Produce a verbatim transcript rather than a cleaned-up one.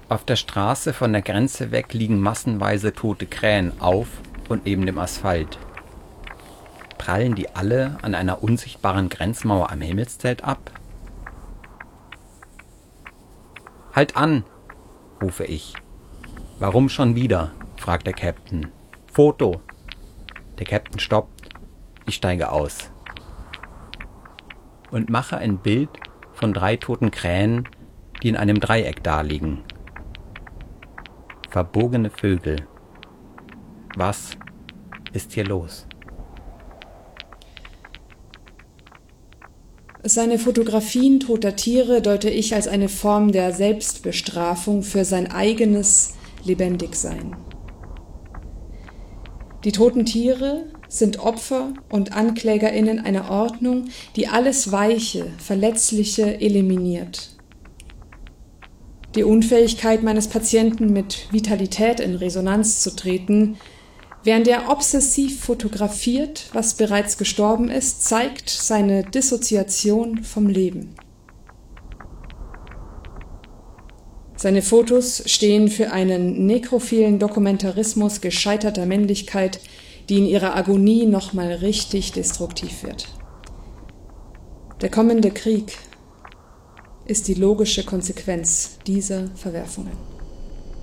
Auf der Straße von der Grenze weg liegen massenweise tote Krähen auf und neben dem Asphalt. Prallen die alle an einer unsichtbaren Grenzmauer am Himmelszelt ab? »Halt an«, rufe ich. »Warum schon wieder?«, fragt der Captain. »Foto!« Der Captain stoppt. Ich steige aus und mache ein Bild von drei toten Krähen, die in einem Dreieck daliegen. Verbogene Vögel. Was ist hier los? Seine Fotografien toter Tiere deute ich als eine Form der Selbstbestrafung für sein eigenes Lebendigsein. Die toten Tiere sind Opfer und AnklägerInnen einer Ordnung, die alles Weiche, Verletzliche eliminiert. Die Unfähigkeit meines Patienten, mit Vitalität in Resonanz zu treten, während er obsessiv fotografiert, was bereits gestorben ist, zeigt seine Dissoziation vom Leben. Seine Fotos stehen für einen nekrophilen Dokumentarismus gescheiterter Männlichkeit, die in ihrer Agonie nochmal richtig destruktiv wird. Der kommende Krieg ist die logische Konsequenz dieser Verwerfungen.